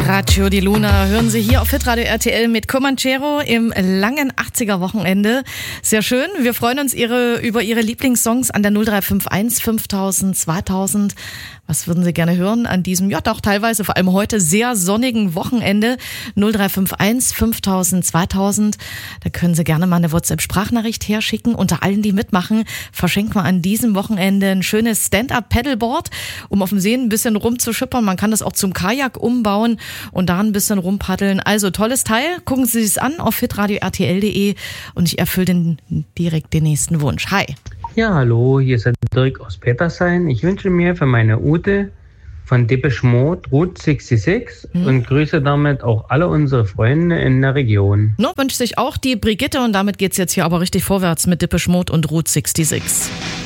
Radio di Luna hören Sie hier auf Hitradio RTL mit Comanchero im langen 80er-Wochenende. Sehr schön. Wir freuen uns über Ihre Lieblingssongs an der 0351 5000 2000. Was würden Sie gerne hören an diesem, ja doch teilweise, vor allem heute, sehr sonnigen Wochenende? 0351 5000 2000. Da können Sie gerne mal eine WhatsApp-Sprachnachricht herschicken. Unter allen, die mitmachen, verschenken wir an diesem Wochenende ein schönes Stand-Up-Paddleboard, um auf dem See ein bisschen rumzuschippern. Man kann das auch zum Kajak umbauen und da ein bisschen rumpaddeln. Also tolles Teil. Gucken Sie es an auf hitradio-rtl.de und ich erfülle direkt den nächsten Wunsch. Hi. Ja, hallo, hier ist der Dirk aus Petershain. Ich wünsche mir für meine Ute von Depeche Mode Route 66 und grüße damit auch alle unsere Freunde in der Region. Wünscht sich auch die Brigitte und damit geht's jetzt hier aber richtig vorwärts mit Depeche Mode und Route 66.